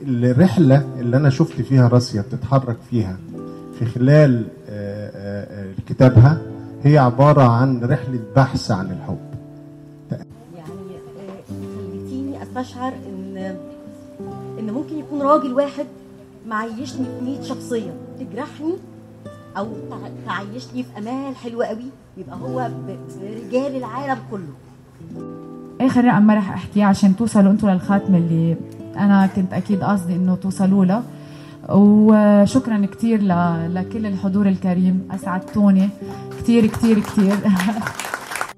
الرحلة اللي أنا شفت فيها راسيا بتتحرك فيها في خلال كتابها هي عبارة عن رحلة بحث عن الحب. يعني خليتيني استشعر ان ممكن يكون راجل واحد معيشني في 100 شخصية تجرحني او تعيشني في امال حلوة قوي، يبقى هو برجال العالم كله. اخر رقم ما رح احكيه عشان توصلوا انتوا للخاتمة اللي انا كنت اكيد قصدي انه توصلوا له. وشكرا كتير لكل الحضور الكريم، اسعدتوني كتير كتير كتير.